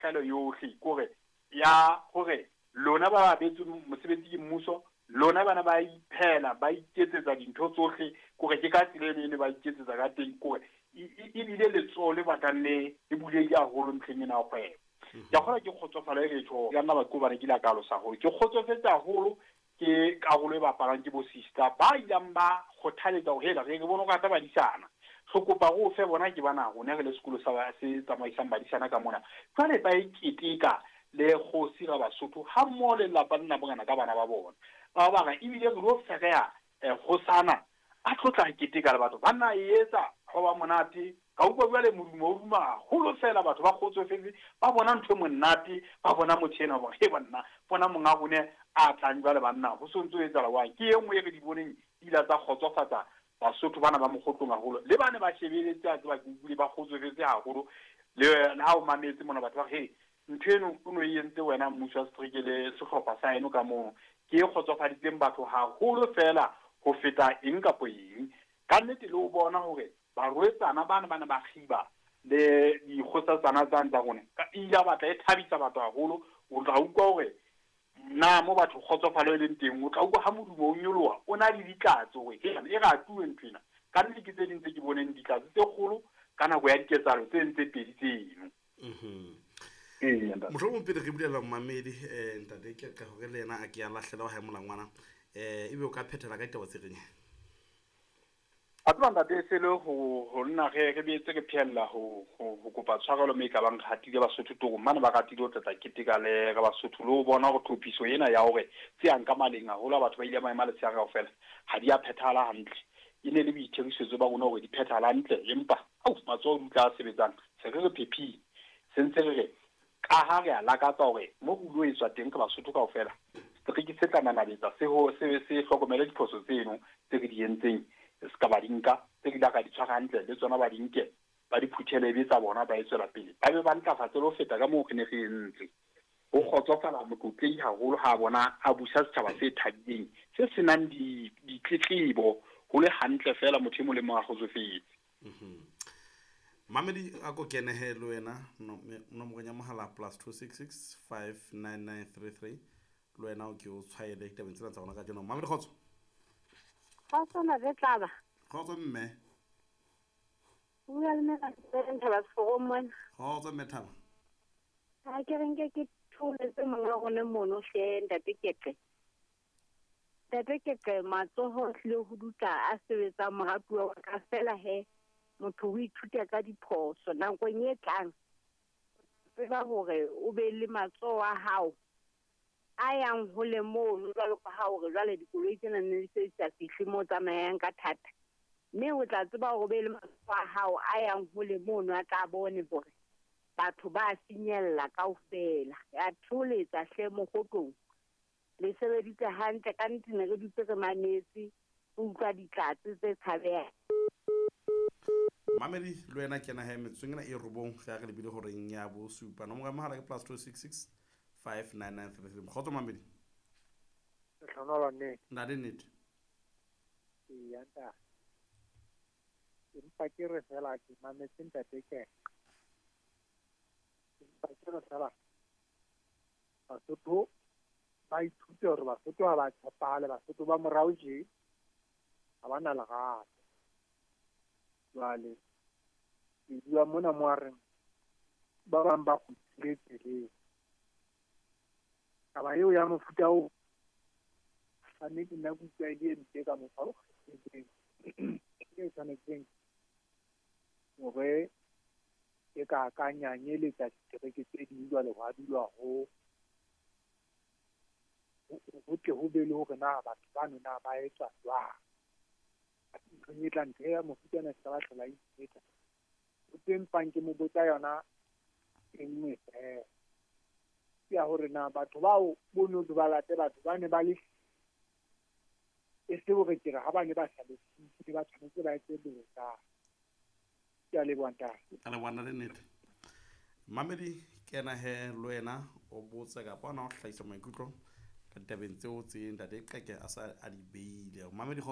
tlhalo yohle kore ya hore lona ba babetse mosebetsi ke mmuso lona bana ba iphela ba iketsetsa dintho tsohle kore ke ka tsela ene ba iketsetsa ka teng kore ebile letsoho le batlang le bulehile haholo ntlheng ena ya kgwebo ke kgona ke kgotsofala e retho ka nna batho ba ne ke la kalosa haholo ke kgotsofetse haholo ke karolo e bapalang ke bo sister ba ilang ba kgothaletsa ho hela re bona ka taba disana so kopa go fe bona ke bana go ne re le sekolo sa se tsamaisang badisana ka mona jwale ba iketeka le kgosi ga Basotho ha mmoho le lapa nna bongana ka bana ba bona ba banga ebile re lo fereya go sana a tlotla keteka le batho ba nna etsa go ba monate ka utlwa jwale modumo o duma haholo fela batho ba kgotsofetse ba bona ntho e monate ba bona motho ena ba he banna bona monga gone a tlang jwale banna go sontse o etsa lawang ke e nngwe e re di boneng dila tsa kgotsofatsa Basotho bana ba mogotlong haholo le bane ba shebeletse a tseba Google ba kgotsofetse haholo le ha o mametse mona batho ba he ntho eno o no e entse wena mmuso wa Streek le sehlopha sa eno ka moo ke e kgotsofaditseng batho haholo fela ho feta eng kapo eng ka nnete le o bona hore barwetsana bana ba khiba le dikgotsatsana tsa ntsa gone ka ila batla e thabisa batho haholo o tla utlwa hore na mo batho kgotsofalo e leng teng o tla utlwa ha modumo o nyoloha o na le ditlatso we e ratuwe nthwena ka nnete ke tse ding tse ke boneng ditlatso tse kgolo ka nako ya diketsalo tse ntse pedi tseno mohlomong pele re bulela mmamedi ntate ke ka gore le yena a ke a lahlela wa hae molangwana ebe o ka phethela ka ditaba tse reng a tseba ntate se le ho nna re betse ke phella ho kopa tshwarelo me ka bang hatile Basotho to mane ba ratile ho tlatsa keteka le ga Basotho le ho bona go thopiso ena ya hore tse yang ka maleng a hola batho ba ile maema le tsaya kaofela ha di a phethala hantle ine le boithekisetso ba bona hore di phethala hantle empa matsoho di tla sebetsang se re phephi sentse re ka ha re a lakatsa hore mo bulo e tswa teng ka Basotho kaofela re ke setlana nabetsa se hlokomele diphoso tseno tse re di entseng se ka ba dinka tse di la ka di tshwara hantle le tsona ba dinke ba di phuthele be tsa bona ba etsela pele ba be ba ntlafatse lo feta ka moo ne re entse o kgotsofala mokotlei haholo ha bona a busa setjhaba se thabileng se senang ditletlebo go le hantle fela motho mo le mo a kgotsofetse Mamedi a ko kenehe le wena nomoro ya mohala +266 59933 le wena o ke o tshwaele ditabeng tsena tsa bona ka jeno Mamedi khotso Khotso le tlaba khotso mme bua le nna se ntaba mona khotso mme thaba ha ke renke ke thuletse monga gone mono hle ndatekete matsoho le ho dutla a sebetsa moratuwa wa ka fela he motho o ithuta ka diphoso nakong e tlang tseba hore o be le matsoho a hao a yang ho le mono jwalo ka ha hore jwale dikoloi tsena ne di se tsa fihle mo tsamayang ka thata mme o tla tseba hore o be le matsoho a hao a yang ho le mono a tla bone hore batho ba finyella kaofela ya tholetsa hle mogotlong le sebeditse hantle ka ntse ne re dutse re manetse o utlwa ditlatse tse tshabehang Mamedi le wena ke na ha metsong ena e robong ga re lebile gore eng ya bo supa no mo mahala ke +266 59933 khotso Mamedi hlonolo ne nna le nnete ya nta empa ke re fela ke mametse ntate ke empa ke re fela Basotho ba ithute hore Basotho ha ba tshepale Basotho ba morao je ha ba na lerato jwale ke bua mona mo a reng ba bang ba khutlile tseleng taba eo ya mofuta o a ne ke nna kutlwa e le ntle ka mokgwa o kgethileng ke tshwanetseng hore e ka kanyanyeletsa ditereke tse ding jwale ho a dulwa ho tle ho be le hore na batho bano na ba etswa jwang nthong e tla ntle ya mofutana se ka ba tlhola ipetsa o teng pang ke mo botsa yona e nngwe fela ya hore na batho bao bono ba late batho ba ne ba le e se hore ke re ha ba ne ba sa le ba tshwanetse ba etse botsa ya le bonta ale bona le nnete Mamedi ke na he le wena o botsa ka bona o hlahisa maikutlo ka ditabeng tseo tse ntate ke a sa a di beile Mamedi